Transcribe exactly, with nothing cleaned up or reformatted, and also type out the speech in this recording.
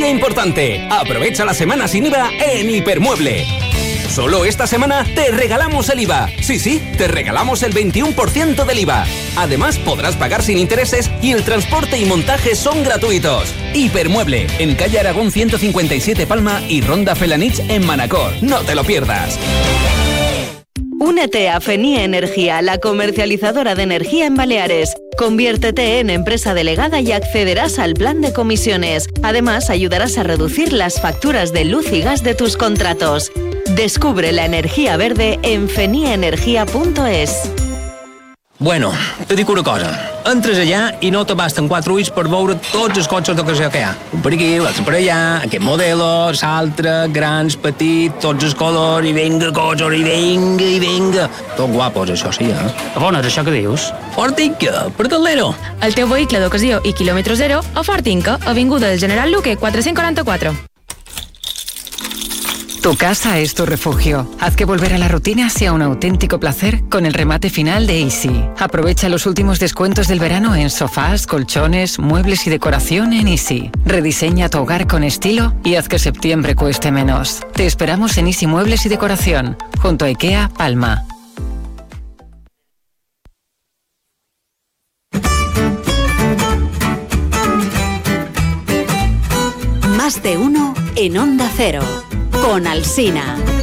Noticia importante. Aprovecha la semana sin I V A en Hipermueble. Solo esta semana te regalamos el I V A. Sí, sí, te regalamos el veintiuno por ciento del I V A. Además, podrás pagar sin intereses y el transporte y montaje son gratuitos. Hipermueble, en calle Aragón ciento cincuenta y siete Palma y Ronda Felanich en Manacor. No te lo pierdas. Únete a Fenie Energía, la comercializadora de energía en Baleares. Conviértete en empresa delegada y accederás al plan de comisiones. Además, ayudarás a reducir las facturas de luz y gas de tus contratos. Descubre la energia verde en fenie energia punto es. Bueno, te dic una cosa. Entres allà i no te basten quatre ulls per veure tots els cotxes d'ocasió que hi ha. Un per aquí, l'altre per allà, aquest modelo, l'altre, grans, petits, tots els colors, i vinga, cotxes, i vinga, i vinga. Tot guapos, això sí, eh? A on és això que dius? Fortinca, per Calero. El teu vehicle d'ocasió i quilòmetre zero a Fortinca, avinguda del General Luque quatre-cents quaranta-quatre. Tu casa es tu refugio. Haz que volver a la rutina sea un auténtico placer con el remate final de Easy. Aprovecha los últimos descuentos del verano en sofás, colchones, muebles y decoración en Easy. Rediseña tu hogar con estilo y haz que septiembre cueste menos. Te esperamos en Easy Muebles y Decoración, junto a IKEA Palma. Más de uno en Onda Cero. Con Alsina.